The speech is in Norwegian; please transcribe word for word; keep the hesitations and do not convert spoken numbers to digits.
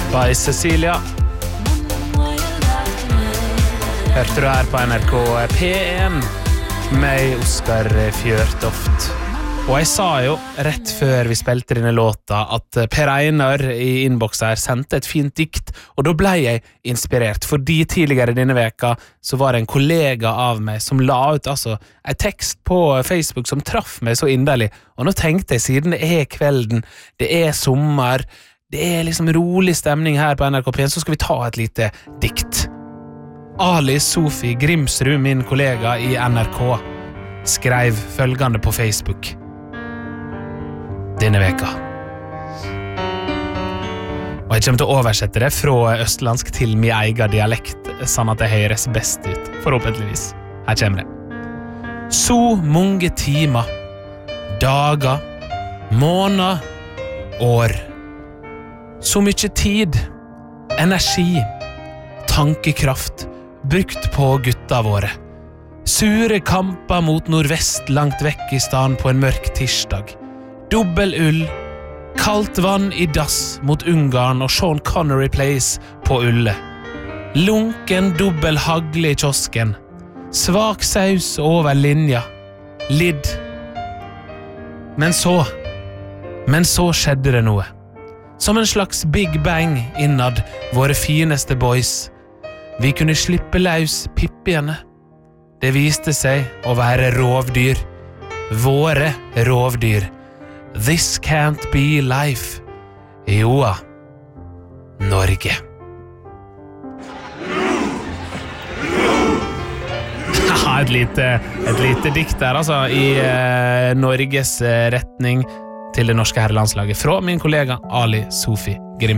by Cecilia. Hørte du her på N R K P en med Oskar Fjørtoft. Og jeg sa jo rett før vi spilte denne låta at Per Einar i innboks her sendte et fint dikt, og da ble jeg inspirert, fordi tidligere denne veka så var det en kollega av meg som la ut altså en tekst på Facebook som traff meg så inderlig, og nå tenkte jeg siden det er kvelden, det er sommer, det er liksom rolig stemning her på N R K P en, så skal vi ta et lite dikt. Ali Sofi Grimsrud, min kollega i N R K, skrev følgende på Facebook denne veka. Og jeg kommer til å oversette det fra østlandsk til min egen dialekt, sånn at det høres best ut, forhåpentligvis. Her kommer det. Så mange timer, dager, måneder, år. Så mye tid, energi, tankekraft, brukt på gutta våre. Sure kamper mot nordvest langt vekk i stan på en mørk tirsdag. Dobbel ull, kaldt vann i dass mot Ungarn og Sean Connery Place på Ulle. Lunken dobbel hagle i kiosken. Svak saus over linja. Lidd. Men så, men så skjedde det noe. Som en slags Big Bang innad våre fineste boys. Vi kunne slippe løs pippiene. Det viste seg å være rovdyr. Våre rovdyr. This can't be life. Joa, Norge. et, lite, et lite dikt der, altså, i eh, Norges retning til det norske herrelandslaget fra min kollega Ali Sofi Grimsrud.